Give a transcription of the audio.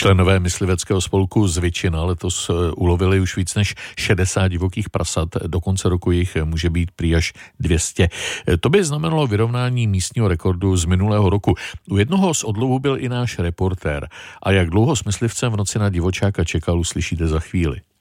Členové mysliveckého spolku Zvětšina letos ulovili už víc než 60 divokých prasat. Do konce roku jich může být prý až 200. To by znamenalo vyrovnání místního rekordu z minulého roku. U jednoho z odlovů byl i náš reportér. A jak dlouho s myslivcem v noci na divočáka čekal, uslyšíte za chvíli.